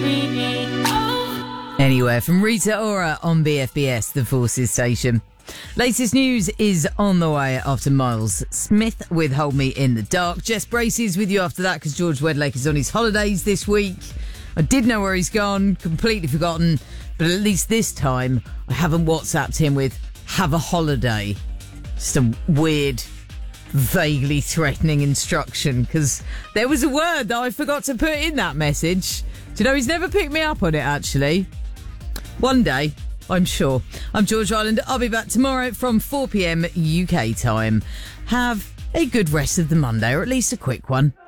Anywhere from Rita Ora on BFBS, the Forces station. Latest news is on the way after Miles Smith with Hold Me in the Dark. Jess Braces with you after that because George Wedlake is on his holidays this week. I did know where he's gone, completely forgotten, but at least this time I haven't WhatsApped him with have a holiday. Just a weird, vaguely threatening instruction because there was a word that I forgot to put in that message. Do you know, he's never picked me up on it actually. One day, I'm sure. I'm George Ireland. I'll be back tomorrow from 4 p.m. UK time. Have a good rest of the Monday, or at least a quick one.